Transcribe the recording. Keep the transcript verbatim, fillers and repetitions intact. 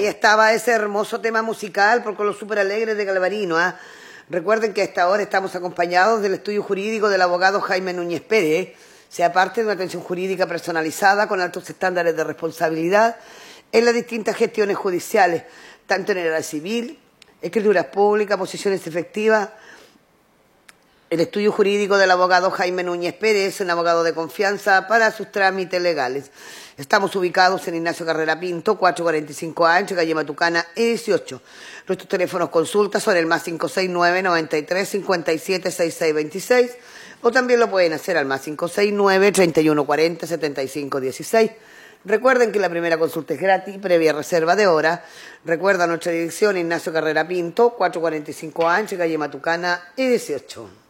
Ahí estaba ese hermoso tema musical por con los súper alegres de Galvarino. ¿eh? Recuerden que a esta hora estamos acompañados del estudio jurídico del abogado Jaime Núñez Pérez, sea parte de una atención jurídica personalizada con altos estándares de responsabilidad en las distintas gestiones judiciales, tanto en el área civil, escrituras públicas, posiciones efectivas. El estudio jurídico del abogado Jaime Núñez Pérez es un abogado de confianza para sus trámites legales. Estamos ubicados en Ignacio Carrera Pinto, cuatrocientos cuarenta y cinco A, calle Matucana, E dieciocho. Nuestros teléfonos consulta son el más cinco seis nueve, noventa y tres, cincuenta y siete, sesenta y seis veintiséis o también lo pueden hacer al más cinco seis nueve, treinta y uno cuarenta, setenta y cinco dieciséis. Recuerden que la primera consulta es gratis, previa reserva de hora. Recuerda nuestra dirección, Ignacio Carrera Pinto, cuatrocientos cuarenta y cinco A, calle Matucana, E dieciocho.